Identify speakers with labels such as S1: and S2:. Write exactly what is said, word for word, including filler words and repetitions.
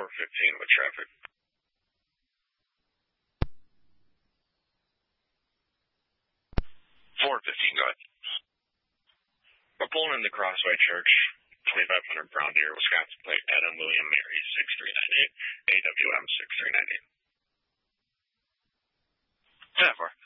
S1: four fifteen with traffic. four fifteen, go ahead. We're pulling in the Crossway Church, twenty-five hundred Brown Deer, Wisconsin plate, Adam William Mary, six three nine eight, A W M six three nine eight. ten four.